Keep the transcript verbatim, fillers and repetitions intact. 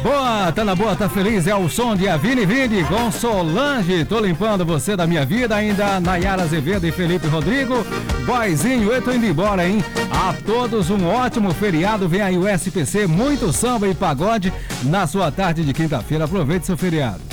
Boa, tá na boa, tá feliz, é o som de Avini Vini com Solange, tô limpando você da minha vida, ainda Nayara Azevedo e Felipe Rodrigo, boyzinho, eu tô indo embora, hein? A todos um ótimo feriado, vem aí o S P C, muito samba e pagode na sua tarde de quinta-feira, aproveite seu feriado.